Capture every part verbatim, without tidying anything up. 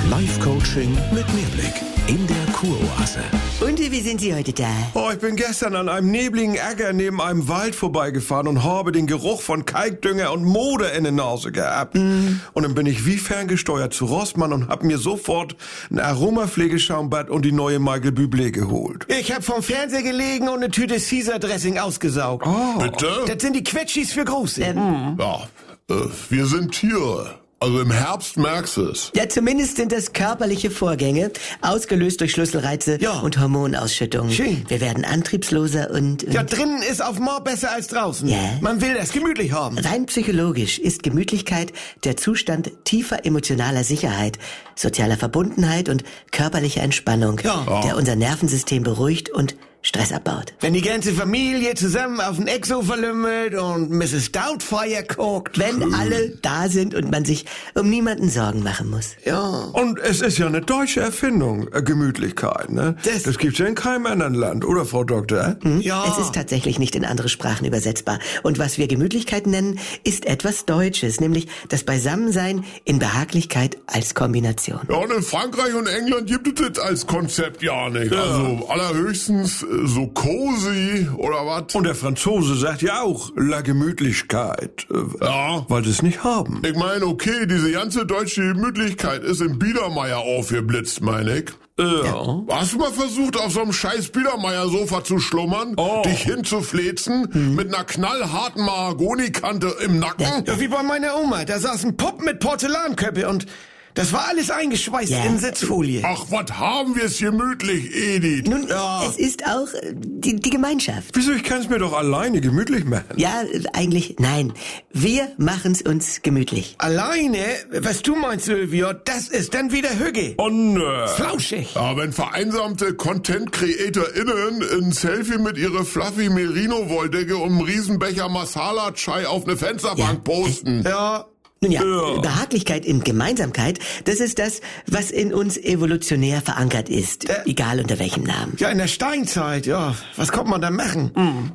Life-Coaching mit Mehrblick in der Kuroase. Und wie sind Sie heute da? Oh, ich bin gestern an einem nebligen Äcker neben einem Wald vorbeigefahren und habe den Geruch von Kalkdünger und Moder in der Nase gehabt. Mm. Und dann bin ich wie ferngesteuert zu Rossmann und habe mir sofort ein Aromapflegeschaumbad und die neue Michael Bublé geholt. Ich habe vom Fernseher gelegen und eine Tüte Caesar-Dressing ausgesaugt. Oh. Bitte? Das sind die Quetschis für Große. Ähm, Ja, äh, wir sind Tiere. Also im Herbst merkst du es. Ja, zumindest sind das körperliche Vorgänge, ausgelöst durch Schlüsselreize Ja. und Hormonausschüttungen. Schön. Wir werden antriebsloser und... und Ja, drinnen ist auf Moor besser als draußen. Ja. Man will das gemütlich haben. Rein psychologisch ist Gemütlichkeit der Zustand tiefer emotionaler Sicherheit, sozialer Verbundenheit und körperlicher Entspannung, Ja. der unser Nervensystem beruhigt und Stress abbaut. Wenn die ganze Familie zusammen auf den Exo verlümmelt und Misses Doubtfire guckt. Wenn alle da sind und man sich um niemanden Sorgen machen muss. Ja. Und es ist ja eine deutsche Erfindung, äh, Gemütlichkeit, ne? Das- das gibt's ja in keinem anderen Land, oder, Frau Doktor? Hm? Ja. Es ist tatsächlich nicht in andere Sprachen übersetzbar. Und was wir Gemütlichkeit nennen, ist etwas Deutsches, nämlich das Beisammensein in Behaglichkeit als Kombination. Ja, und in Frankreich und England gibt es das als Konzept ja nicht. Also allerhöchstens äh, so cozy oder was. Und der Franzose sagt ja auch La Gemütlichkeit, äh, Ja. weil sie es nicht haben. Ich meine, okay, diese ganze deutsche Gemütlichkeit ist im Biedermeier aufgeblitzt, meine ich. Ja. Hast du mal versucht, auf so einem scheiß Biedermeier-Sofa zu schlummern, Oh. dich hinzuflezen, mit einer knallharten Mahagonikante im Nacken? Ja, wie bei meiner Oma. Da saß ein Pupp mit Porzellanköppe und das war alles eingeschweißt Ja. in Sitzfolie. Ach, was haben wir es gemütlich, Edith? Nun, Ja. es ist auch äh, die, die Gemeinschaft. Wieso, ich kann's mir doch alleine gemütlich machen. Ja, äh, eigentlich, nein. Wir machen's uns gemütlich. Alleine, was du meinst, Sylvia, das ist dann wieder Hügge. Oh, nö. Flauschig. Ja, wenn vereinsamte Content-CreatorInnen ein Selfie mit ihrer fluffy Merino-Wolldecke und einem Riesenbecher Masala-Chai auf eine Fensterbank posten. Ja, Nun ja, Ja. Behaglichkeit in Gemeinsamkeit, das ist das, was in uns evolutionär verankert ist, Äh. egal unter welchem Namen. ja, in der Steinzeit, ja. Was kommt man da machen?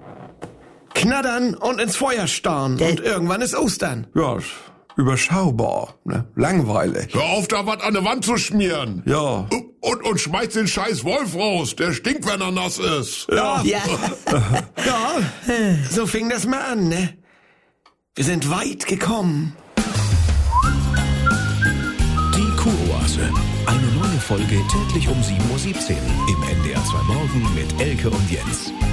Knattern und ins Feuer starren. Äh. Und irgendwann ist Ostern. Ja, ist überschaubar, ne? Langweilig. Hör auf, da was an der Wand zu schmieren. Ja. Und, und schmeiß den scheiß Wolf raus. Der stinkt, wenn er nass ist. Ja. Ja, Ja, so fing das mal an, ne? Wir sind weit gekommen. Die Kuroase. Eine neue Folge täglich um sieben Uhr siebzehn im N D R zwei Morgen mit Elke und Jens.